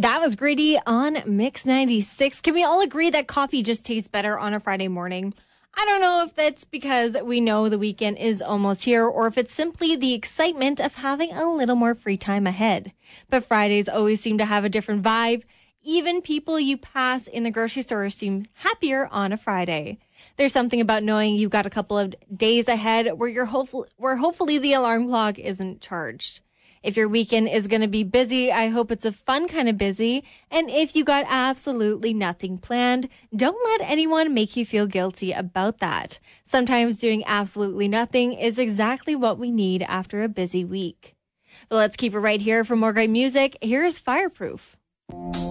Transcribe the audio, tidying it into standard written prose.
That was Gritty on Mix 96. Can we all agree that coffee just tastes better on a Friday morning? I don't know if that's because we know the weekend is almost here or if it's simply the excitement of having a little more free time ahead. But Fridays always seem to have a different vibe. Even people you pass in the grocery store seem happier on a Friday. There's something about knowing you've got a couple of days ahead where hopefully the alarm clock isn't charged. If your weekend is going to be busy, I hope it's a fun kind of busy. And if you got absolutely nothing planned, don't let anyone make you feel guilty about that. Sometimes doing absolutely nothing is exactly what we need after a busy week. But let's keep it right here for more great music. Here's Fireproof.